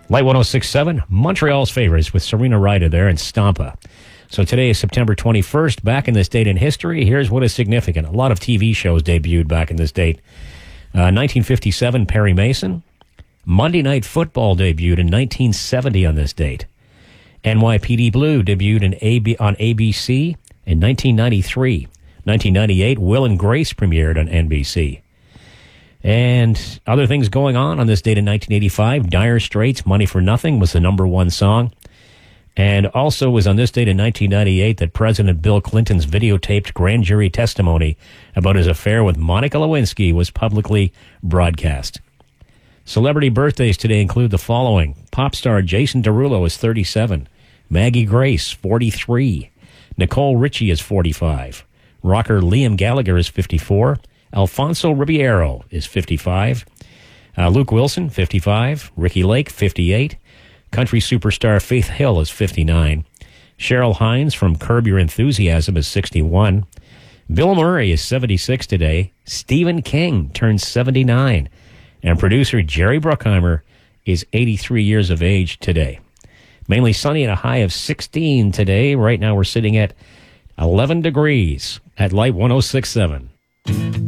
Light 106.7, Montreal's favorites with Serena Ryder there and Stampa. So today is September 21st. Back in this date in history, here's what is significant. A lot of TV shows debuted back in this date. 1957, Perry Mason. Monday Night Football debuted in 1970 on this date. NYPD Blue debuted on ABC in 1993. 1998, Will and Grace premiered on NBC. And other things going on this date in 1985, Dire Straits' Money for Nothing was the number one song. And also was on this date in 1998 that President Bill Clinton's videotaped grand jury testimony about his affair with Monica Lewinsky was publicly broadcast. Celebrity birthdays today include the following. Pop star Jason Derulo is 37. Maggie Grace, 43. Nicole Richie is 45. Rocker Liam Gallagher is 54. Alfonso Ribeiro is 55. Luke Wilson, 55. Ricky Lake, 58. Country superstar Faith Hill is 59. Cheryl Hines from Curb Your Enthusiasm is 61. Bill Murray is 76 today. Stephen King turns 79. And producer Jerry Bruckheimer is 83 years of age today. Mainly sunny and a high of 16 today. Right now we're sitting at 11 degrees at Light 106.7.